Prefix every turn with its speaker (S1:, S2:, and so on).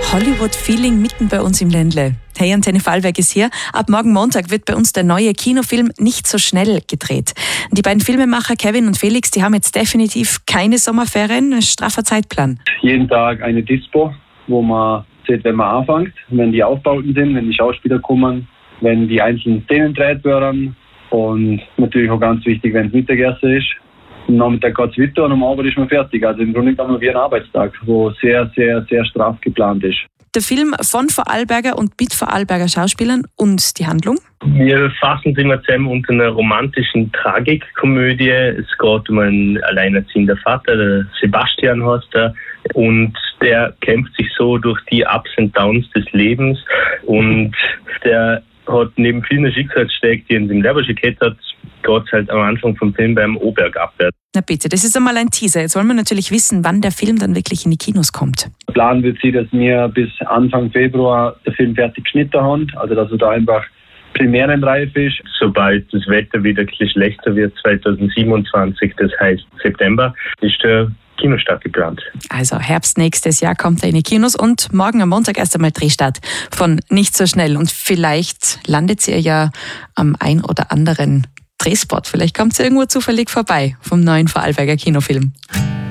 S1: Hollywood-Feeling mitten bei uns im Ländle. Hey, Antenne Vorarlberg ist hier. Ab morgen Montag wird bei uns der neue Kinofilm Nicht so schnell gedreht. Die beiden Filmemacher Kevin und Felix, die haben jetzt definitiv keine Sommerferien, ein straffer Zeitplan.
S2: Jeden Tag eine Dispo, wo man sieht, wenn man anfängt, wenn die Aufbauten sind, wenn die Schauspieler kommen, wenn die einzelnen Szenen gedreht werden und natürlich auch ganz wichtig, wenn es Mittagessen ist. Am Nachmittag geht es weiter und am Abend ist man fertig. Also im Grunde genommen wie ein Arbeitstag, wo sehr, sehr, sehr straff geplant ist.
S1: Der Film von Vorarlberger und mit Vorarlberger Schauspielern und die Handlung?
S3: Wir fassen es immer zusammen unter einer romantischen Tragikkomödie. Es geht um einen alleinerziehenden Vater, der Sebastian heißt er, und der kämpft sich so durch die Ups und Downs des Lebens und der hat neben vielen Schicksalsschlägen, die er in seinem Leben schon gehabt hat, geht es halt am Anfang vom Film beim Oberg abwärts.
S1: Na bitte, das ist einmal ein Teaser. Jetzt wollen wir natürlich wissen, wann der Film dann wirklich in die Kinos kommt.
S2: Der Plan wird sein, dass wir bis Anfang Februar den Film fertig geschnitten haben, also dass er da einfach premierenreif ist.
S3: Sobald das Wetter wieder ein bisschen schlechter wird, 2027, das heißt September, ist der Kinostart geplant.
S1: Also Herbst nächstes Jahr kommt er in die Kinos und morgen am Montag erst einmal Drehstart von Nicht so schnell. Und vielleicht landet ihr ja am ein oder anderen Drehspot. Vielleicht kommt ihr irgendwo zufällig vorbei vom neuen Vorarlberger Kinofilm.